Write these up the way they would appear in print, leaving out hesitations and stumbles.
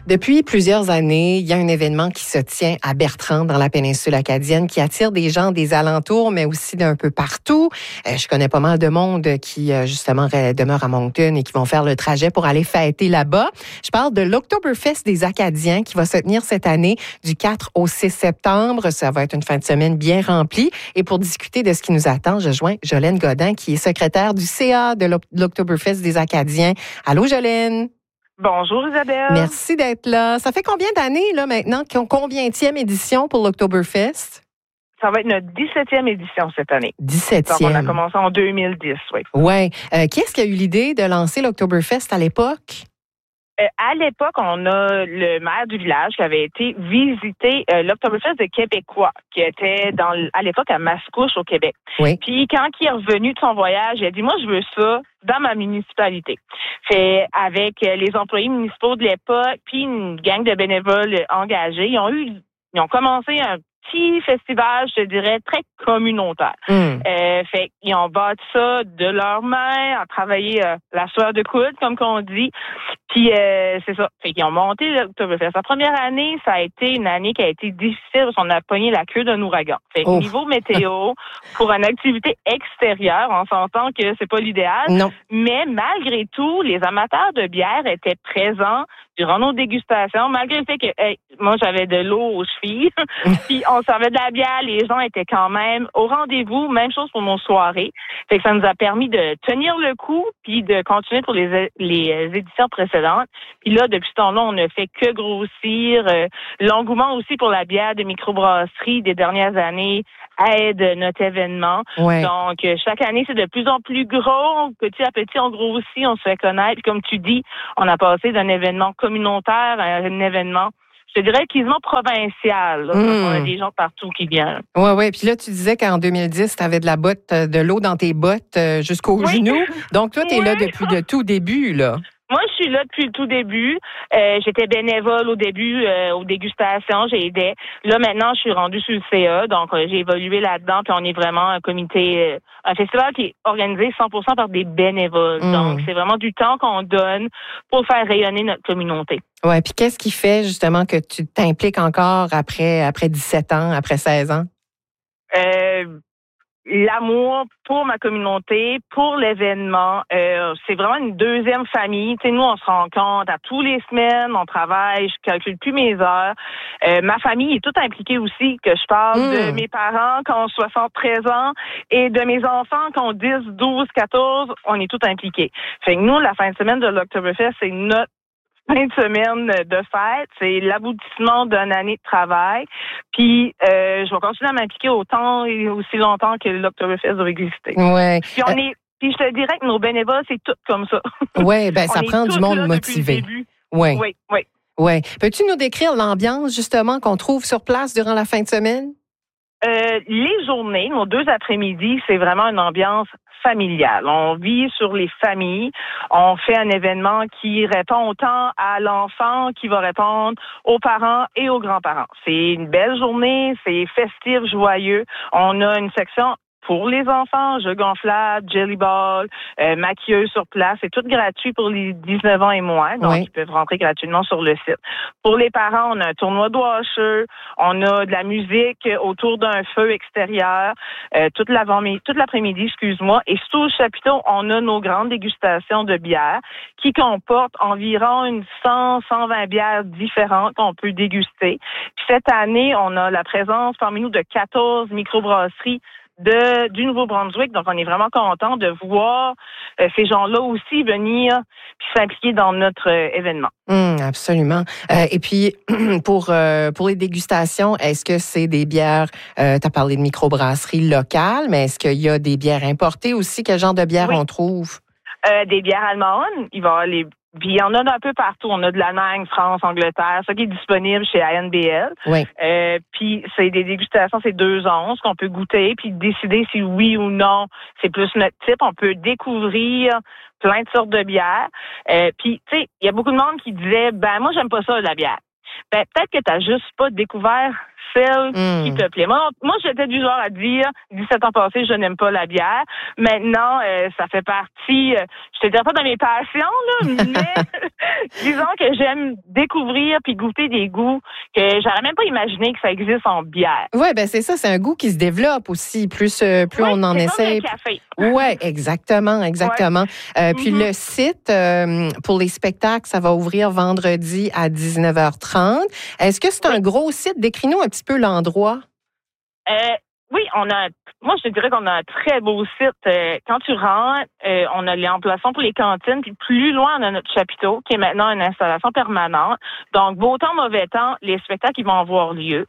Depuis plusieurs années, il y a un événement qui se tient à Bertrand, dans la péninsule acadienne, qui attire des gens des alentours, mais aussi d'un peu partout. Je connais pas mal de monde qui, justement, demeure à Moncton et qui vont faire le trajet pour aller fêter là-bas. Je parle de l'Oktoberfest des Acadiens qui va se tenir cette année du 4 au 6 septembre. Ça va être une fin de semaine bien remplie. Et pour discuter de ce qui nous attend, je joins Jolène Godin, qui est secrétaire du CA de l'Oktoberfest des Acadiens. Allô, Jolène? Bonjour Isabelle. Merci d'être là. Ça fait combien d'années là maintenant? Combienième édition pour l'Oktoberfest? Ça va être notre 17e édition cette année. 17e. Donc on a commencé en 2010, oui. Oui. Qui est-ce qui a eu l'idée de lancer l'Oktoberfest à l'époque? À l'époque, on a le maire du village qui avait été visiter l'Oktoberfest de Québécois, qui était à l'époque à Mascouche au Québec. Oui. Puis quand il est revenu de son voyage, il a dit, moi je veux ça dans ma municipalité. Fait avec les employés municipaux de l'époque, puis une gang de bénévoles engagés, ils ont commencé un petit festival, je te dirais, très communautaire. Fait ils ont bâti ça de leurs mains, ont travaillé la sueur de coude, comme qu'on dit. Puis c'est ça. Fait qu'ils ont monté l'Oktoberfest. La première année, ça a été une année qui a été difficile parce qu'on a pogné la queue d'un ouragan. Fait que niveau météo, pour une activité extérieure, on s'entend que c'est pas l'idéal. Non. Mais malgré tout, les amateurs de bière étaient présents durant nos dégustations, malgré le fait que moi j'avais de l'eau aux chevilles, puis on servait de la bière, les gens étaient quand même au rendez-vous, même chose pour nos soirées. Fait que ça nous a permis de tenir le coup, puis de continuer pour les éditions précédentes. Puis là, depuis ce temps-là, on ne fait que grossir. L'engouement aussi pour la bière de microbrasserie des dernières années aide notre événement. Ouais. Donc, chaque année, c'est de plus en plus gros. Petit à petit, on grossit, on se fait connaître. Puis comme tu dis, on a passé d'un événement communautaire à un événement, je dirais, quasiment provincial. Là. On a des gens partout qui viennent. Oui, oui. Puis là, tu disais qu'en 2010, tu avais de l'eau dans tes bottes jusqu'aux genoux. Donc, toi, tu es là depuis le tout début, là. Moi, je suis là depuis le tout début. J'étais bénévole au début, aux dégustations, j'ai aidé. Là, maintenant, je suis rendue sur le CA, donc j'ai évolué là-dedans, puis on est vraiment un comité, un festival qui est organisé 100% par des bénévoles. Donc, c'est vraiment du temps qu'on donne pour faire rayonner notre communauté. Ouais. Puis qu'est-ce qui fait, justement, que tu t'impliques encore après 17 ans, après 16 ans? L'amour pour ma communauté, pour l'événement, c'est vraiment une deuxième famille. Tu sais, nous, on se rencontre à tous les semaines, on travaille, je calcule plus mes heures. Ma famille est toute impliquée aussi, que je parle de mes parents qui ont 73 ans et de mes enfants qui ont 10, 12, 14, on est tous impliqués. Fait que nous, la fin de semaine de l'Oktoberfest, c'est notre fin de semaine de fête, c'est l'aboutissement d'une année de travail. Puis je vais continuer à m'impliquer autant et aussi longtemps que l'Oktoberfest doit exister. Ouais. Puis je te dirais que nos bénévoles, c'est tout comme ça. Oui, ben ça prend du monde motivé. Oui. Oui. Peux-tu nous décrire l'ambiance justement qu'on trouve sur place durant la fin de semaine? Les journées, nos 2 après-midi, c'est vraiment une ambiance familiale. On vit sur les familles. On fait un événement qui répond autant à l'enfant qui va répondre aux parents et aux grands-parents. C'est une belle journée, c'est festif, joyeux. On a une section pour les enfants, jeux gonflables, jelly ball, maquilleuse sur place. C'est tout gratuit pour les 19 ans et moins. Donc, ils peuvent rentrer gratuitement sur le site. Pour les parents, on a un tournoi de washer. On a de la musique autour d'un feu extérieur toute l'après-midi, excuse-moi. Et sous le chapiteau, on a nos grandes dégustations de bières qui comportent environ 100-120 bières différentes qu'on peut déguster. Puis cette année, on a la présence parmi nous de 14 microbrasseries du Nouveau-Brunswick. Donc, on est vraiment content de voir ces gens-là aussi venir puis s'impliquer dans notre événement. Absolument. Et puis, pour les dégustations, est-ce que c'est des bières, tu as parlé de microbrasseries locales, mais est-ce qu'il y a des bières importées aussi? Quel genre de bières on trouve? Des bières allemandes. Il va y avoir puis il y en a d'un peu partout. On a de l'Allemagne, France, Angleterre, ça qui est disponible chez ANBL. Oui. Puis c'est des dégustations, c'est 2 onces qu'on peut goûter puis décider si oui ou non c'est plus notre type. On peut découvrir plein de sortes de bières. Puis tu sais, il y a beaucoup de monde qui disait moi j'aime pas ça la bière. Peut-être que tu n'as juste pas découvert celle qui te plaît. Moi, j'étais du genre à dire, 17 ans passés, je n'aime pas la bière. Maintenant, ça fait partie, je te dirais pas de mes passions, là, mais disons que j'aime découvrir puis goûter des goûts que j'aurais même pas imaginé que ça existe en bière. Oui, ben c'est ça, c'est un goût qui se développe aussi. Plus on en essaie. Oui, exactement. Ouais. Puis le site pour les spectacles, ça va ouvrir vendredi à 19h30. Est-ce que c'est un gros site? Décris-nous un petit peu l'endroit. Oui, moi, je te dirais qu'on a un très beau site. Quand tu rentres, on a les emplacements pour les cantines, puis plus loin, on a notre chapiteau, qui est maintenant une installation permanente. Donc, beau temps, mauvais temps, les spectacles, ils vont avoir lieu.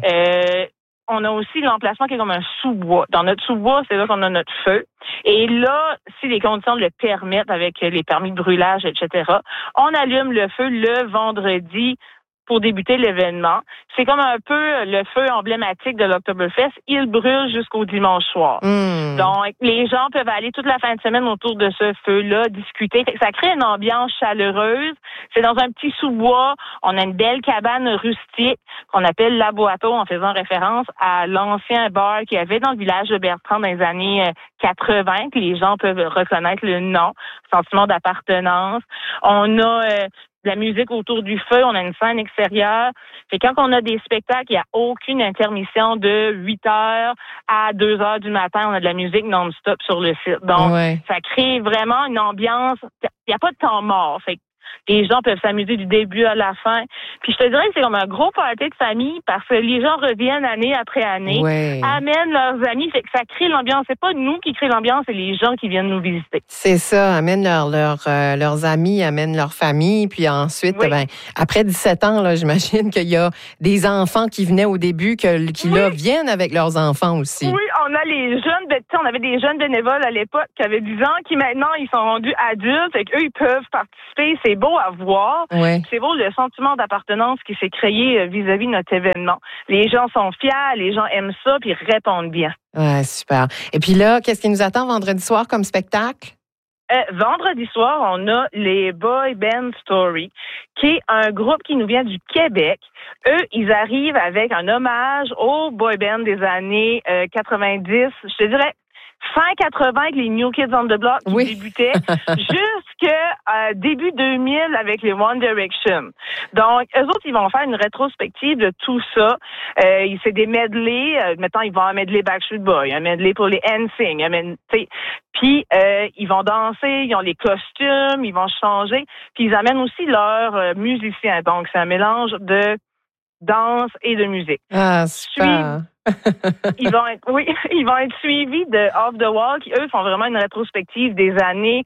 On a aussi l'emplacement qui est comme un sous-bois. Dans notre sous-bois, c'est là qu'on a notre feu. Et là, si les conditions le permettent, avec les permis de brûlage, etc., on allume le feu le vendredi pour débuter l'événement. C'est comme un peu le feu emblématique de l'Oktoberfest. Il brûle jusqu'au dimanche soir. Donc, les gens peuvent aller toute la fin de semaine autour de ce feu-là, discuter. Ça crée une ambiance chaleureuse. C'est dans un petit sous-bois. On a une belle cabane rustique qu'on appelle La Boiteau, en faisant référence à l'ancien bar qu'il y avait dans le village de Bertrand dans les années 80, que les gens peuvent reconnaître le nom, sentiment d'appartenance. On a de la musique autour du feu, on a une scène extérieure. Fait quand on a des spectacles, il n'y a aucune intermission de 8h à 2h du matin. On a de la musique non-stop sur le site. Donc, ça crée vraiment une ambiance. Il n'y a pas de temps mort. Fait les gens peuvent s'amuser du début à la fin. Puis je te dirais que c'est comme un gros party de famille parce que les gens reviennent année après année, amènent leurs amis. Fait que ça crée l'ambiance. C'est pas nous qui créons l'ambiance, c'est les gens qui viennent nous visiter. C'est ça, amènent leurs amis, amènent leur famille. Puis ensuite, après 17 ans, là, j'imagine qu'il y a des enfants qui venaient au début, qui là, viennent avec leurs enfants aussi. Oui, on a les jeunes, on avait des jeunes bénévoles à l'époque qui avaient 10 ans, qui maintenant, ils sont rendus adultes. Fait qu'eux, ils peuvent participer. C'est beau à voir. C'est beau le sentiment d'appartenance qui s'est créé vis-à-vis de notre événement. Les gens sont fiers, les gens aiment ça, puis ils répondent bien. Ouais, super. Et puis là, qu'est-ce qui nous attend vendredi soir comme spectacle? Vendredi soir, on a les Boy Band Story, qui est un groupe qui nous vient du Québec. Eux, ils arrivent avec un hommage aux boy bands des années 90, je te dirais fin 80 avec les New Kids on the Block qui débutaient, jusqu'à début 2000 avec les One Direction. Donc, eux autres, ils vont faire une rétrospective de tout ça. C'est des medley. Mettons, ils vont en medley Backstreet Boys, un medley pour les NSYNC. Puis, ils vont danser, ils ont les costumes, ils vont changer. Puis, ils amènent aussi leurs musiciens. Donc, c'est un mélange de danse et de musique. Ah, super. Ils vont être suivis de Off the Wall, qui, eux, font vraiment une rétrospective des années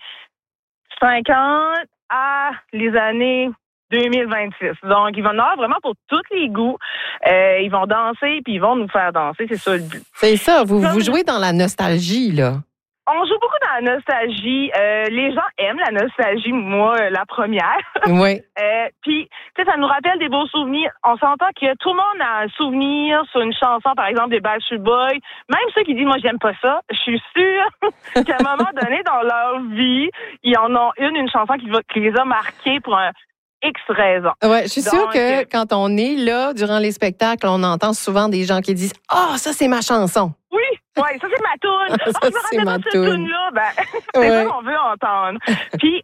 50 à les années 2026. Donc, ils vont en avoir vraiment pour tous les goûts. Ils vont danser, puis ils vont nous faire danser. C'est ça le but. C'est ça. Vous jouez dans la nostalgie, là. On joue beaucoup dans la nostalgie. Les gens aiment la nostalgie, moi, la première. Oui. Puis, tu sais, ça nous rappelle des beaux souvenirs. On s'entend que tout le monde a un souvenir sur une chanson, par exemple, des Backstreet Boys. Même ceux qui disent, moi, j'aime pas ça, je suis sûre qu'à un moment donné dans leur vie, ils en ont une chanson qui les a marqués pour un X raisons. Ouais, je suis sûre que quand on est là, durant les spectacles, on entend souvent des gens qui disent « Ah, ça, c'est ma chanson! » Oui, ça, c'est ma toune. Ça, c'est ma toune. C'est ça qu'on veut entendre. Puis,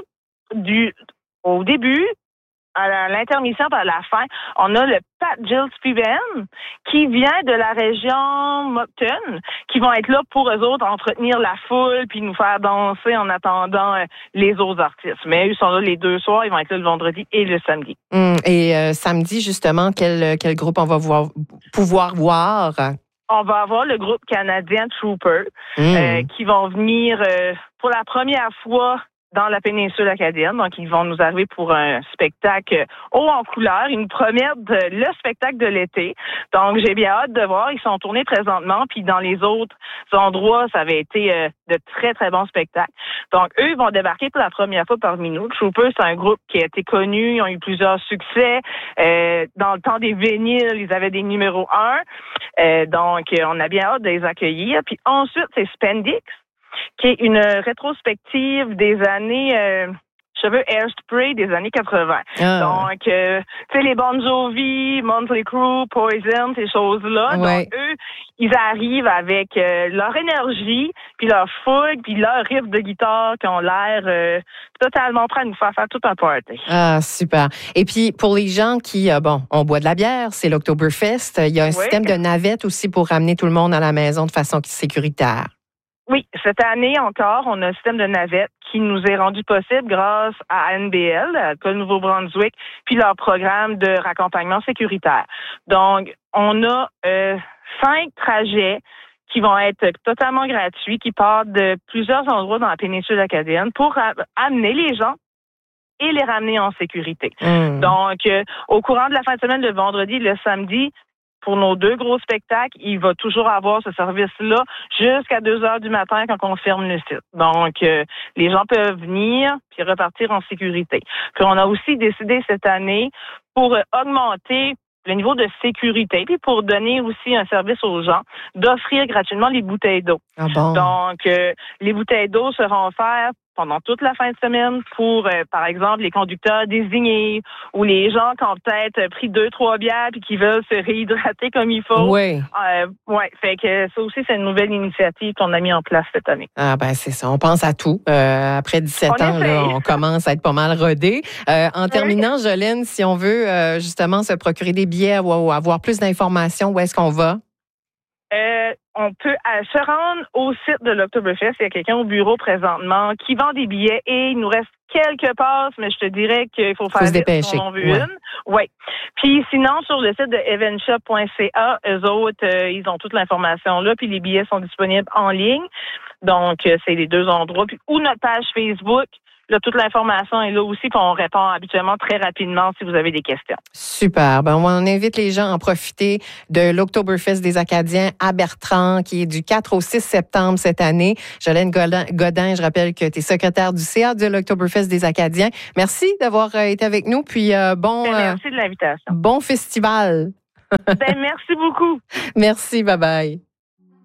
au début, à l'intermission par la fin, on a le Pat Gilles-Spiven qui vient de la région Moncton, qui vont être là pour eux autres entretenir la foule puis nous faire danser en attendant les autres artistes. Mais eux sont là les 2 soirs, ils vont être là le vendredi et le samedi. Et samedi, justement, quel groupe on va pouvoir voir? On va avoir le groupe canadien Trooper qui vont venir pour la première fois dans la péninsule acadienne. Donc, ils vont nous arriver pour un spectacle haut en couleur. Ils nous promettent le spectacle de l'été. Donc, j'ai bien hâte de voir. Ils sont tournés présentement. Puis, dans les autres endroits, ça avait été de très, très bons spectacles. Donc, eux, ils vont débarquer pour la première fois parmi nous. Trooper, c'est un groupe qui a été connu. Ils ont eu plusieurs succès. Dans le temps des vinyles, ils avaient des numéros 1. Donc, on a bien hâte de les accueillir. Puis ensuite, c'est Spendix, qui est une rétrospective des années cheveux Hairspray des années 80. Donc, tu sais, les Bon Jovi, Motley Crue, Poison, ces choses-là. Ouais. Donc, eux, ils arrivent avec leur énergie, puis leur fougue, puis leur riff de guitare qui ont l'air totalement prêts à nous faire tout un party. Ah, super. Et puis, pour les gens qui, on boit de la bière, c'est l'Oktoberfest. Il y a un système de navette aussi pour ramener tout le monde à la maison de façon sécuritaire. Oui, cette année encore, on a un système de navette qui nous est rendu possible grâce à NBL, le Nouveau-Brunswick, puis leur programme de raccompagnement sécuritaire. Donc, on a 5 trajets qui vont être totalement gratuits, qui partent de plusieurs endroits dans la péninsule acadienne pour amener les gens et les ramener en sécurité. Donc, au courant de la fin de semaine, le vendredi et le samedi, pour nos 2 gros spectacles, il va toujours avoir ce service-là jusqu'à 2 heures du matin quand on ferme le site. Donc, les gens peuvent venir puis repartir en sécurité. Puis, on a aussi décidé cette année, pour augmenter le niveau de sécurité, puis pour donner aussi un service aux gens, d'offrir gratuitement les bouteilles d'eau. Ah bon? Donc, les bouteilles d'eau seront offertes pendant toute la fin de semaine pour, par exemple, les conducteurs désignés ou les gens qui ont peut-être pris 2-3 bières puis qui veulent se réhydrater comme il faut. Oui. Fait que ça aussi, c'est une nouvelle initiative qu'on a mis en place cette année. Ah ben c'est ça, on pense à tout. Après 17 ans, là, on commence à être pas mal rodé. En terminant, Jolene, si on veut justement se procurer des billets ou avoir plus d'informations, où est-ce qu'on va? On peut se rendre au site de l'Oktoberfest. Il y a quelqu'un au bureau présentement qui vend des billets et il nous reste quelques passes, mais je te dirais qu'il faut faire se dépêcher. Si on en veut une. Oui. Puis sinon, sur le site de eventshop.ca, eux autres, ils ont toute l'information là, puis les billets sont disponibles en ligne. Donc, c'est les 2 endroits. Puis, ou notre page Facebook. Là, toute l'information est là aussi, puis on répond habituellement très rapidement si vous avez des questions. Super. Ben, on invite les gens à en profiter de l'Oktoberfest des Acadiens à Bertrand, qui est du 4 au 6 septembre cette année. Jolene Godin, je rappelle que tu es secrétaire du CA de l'Oktoberfest des Acadiens. Merci d'avoir été avec nous, puis merci de l'invitation. Bon festival. Merci beaucoup. Merci, bye-bye.